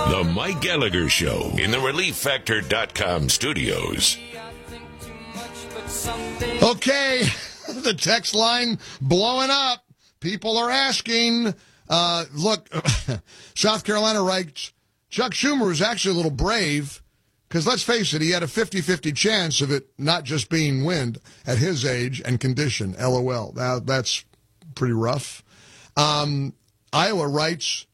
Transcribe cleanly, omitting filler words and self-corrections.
The Mike Gallagher Show in the ReliefFactor.com studios. Okay, the text line blowing up. People are asking. Look, South Carolina writes, Chuck Schumer was actually a little brave because, let's face it, he had a 50-50 chance of it not just being wind at his age and condition. LOL. Now, that's pretty rough. Iowa writes,